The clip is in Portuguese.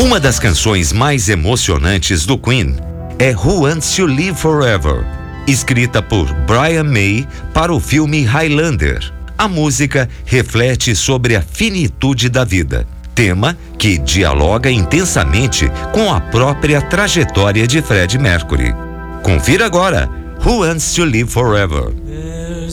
Uma das canções mais emocionantes do Queen é Who Wants to Live Forever, escrita por Brian May para o filme Highlander. A música reflete sobre a finitude da vida, tema que dialoga intensamente com a própria trajetória de Freddie Mercury. Confira agora Who Wants to Live Forever.